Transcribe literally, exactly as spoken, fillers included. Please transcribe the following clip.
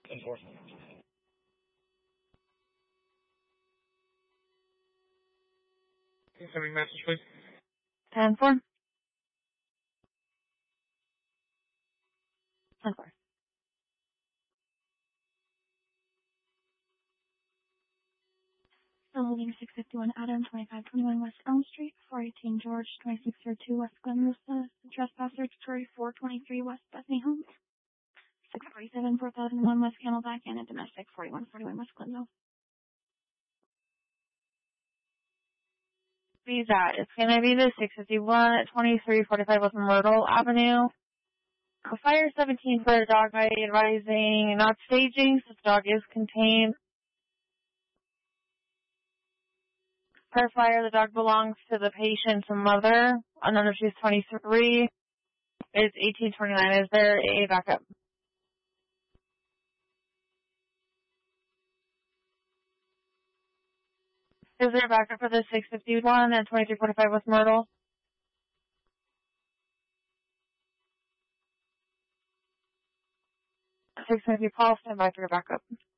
ten four. Sending message, please. ten four. ten four. Still moving six fifty-one Adam, twenty-five twenty-one West Elm Street, four eighteen George, twenty-six oh two West Glenrisa, trespasser, Detroit, four twenty-three West Bethany Homes, six forty-seven, four thousand one West Camelback, and a domestic, forty-one forty-one West Glenville. Be that. It's going to be the six fifty-one at twenty-three forty-five West Myrtle Avenue. A fire seventeen for a dog by advising not staging, since the dog is contained. Per fire, the dog belongs to the patient's mother. Another, she's twenty-three. It's eighteen twenty-nine. Is there a backup? Is there a backup for the six fifty-one at twenty-three forty-five West Myrtle? six fifty, Paul, stand by for your backup.